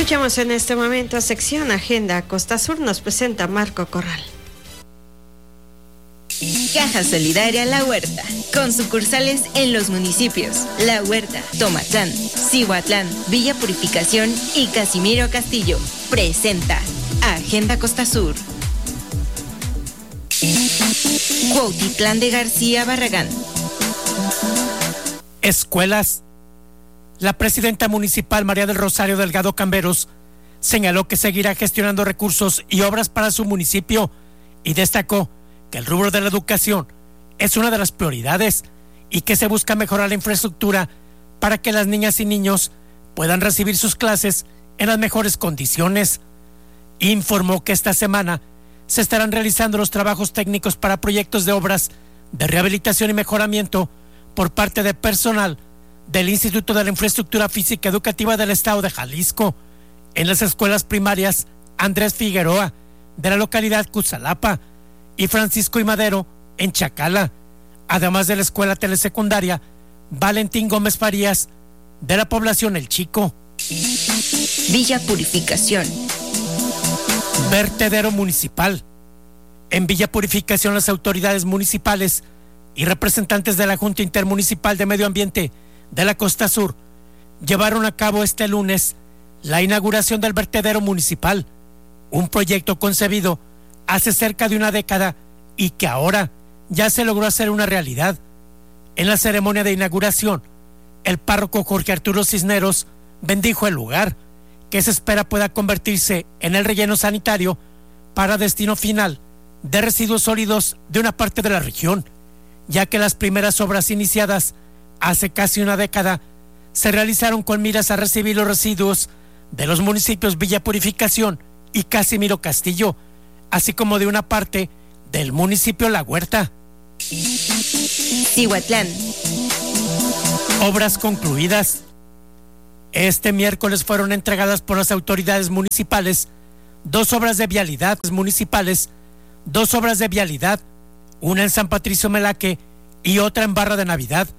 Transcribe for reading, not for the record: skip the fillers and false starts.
Escuchamos en este momento sección Agenda Costa Sur, nos presenta Marco Corral. Caja Solidaria La Huerta, con sucursales en los municipios La Huerta, Tomatlán, Cihuatlán, Villa Purificación y Casimiro Castillo, presenta Agenda Costa Sur. Cuautitlán de García Barragán. Escuelas. La presidenta municipal María del Rosario Delgado Camberos señaló que seguirá gestionando recursos y obras para su municipio y destacó que el rubro de la educación es una de las prioridades y que se busca mejorar la infraestructura para que las niñas y niños puedan recibir sus clases en las mejores condiciones. Informó que esta semana se estarán realizando los trabajos técnicos para proyectos de obras de rehabilitación y mejoramiento por parte de personal del Instituto de la Infraestructura Física Educativa del Estado de Jalisco en las escuelas primarias Andrés Figueroa de la localidad Cutzalapa y Francisco y Madero en Chacala, además de la escuela telesecundaria Valentín Gómez Farías de la población El Chico. Villa Purificación. Vertedero municipal. En Villa Purificación, las autoridades municipales y representantes de la Junta Intermunicipal de Medio Ambiente de la Costa Sur llevaron a cabo este lunes la inauguración del vertedero municipal, un proyecto concebido hace cerca de una década y que ahora ya se logró hacer una realidad. En la ceremonia de inauguración, el párroco Jorge Arturo Cisneros bendijo el lugar, que se espera pueda convertirse en el relleno sanitario para destino final de residuos sólidos de una parte de la región, ya que las primeras obras iniciadas hace casi una década se realizaron con miras a recibir los residuos de los municipios Villa Purificación y Casimiro Castillo, así como de una parte del municipio La Huerta. Cihuatlán. Obras concluidas. Este miércoles fueron entregadas por las autoridades municipales dos obras de vialidad, una en San Patricio Melaque y otra en Barra de Navidad,